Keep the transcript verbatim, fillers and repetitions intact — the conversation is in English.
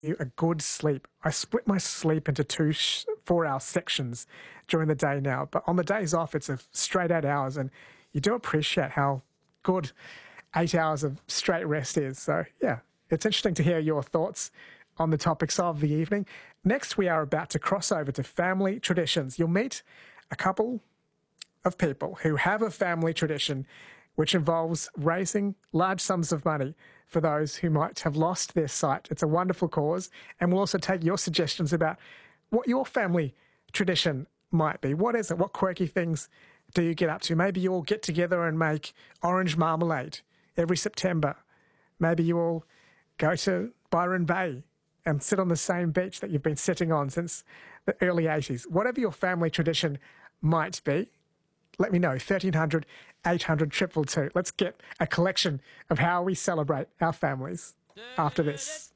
a good sleep. I split my sleep into two sh- four-hour sections during the day now, but on the days off, it's a straight eight hours, and you do appreciate how good eight hours of straight rest is. So, yeah, it's interesting to hear your thoughts on the topics of the evening. Next, we are about to cross over to family traditions. You'll meet a couple of people who have a family tradition which involves raising large sums of money for those who might have lost their sight. It's a wonderful cause, and we'll also take your suggestions about what your family tradition might be. What is it? What quirky things do you get up to? Maybe you all get together and make orange marmalade every September. Maybe you all go to Byron Bay and sit on the same beach that you've been sitting on since the early eighties. Whatever your family tradition might be, let me know. thirteen hundred, eight hundred, two two two. Let's get a collection of how we celebrate our families after this.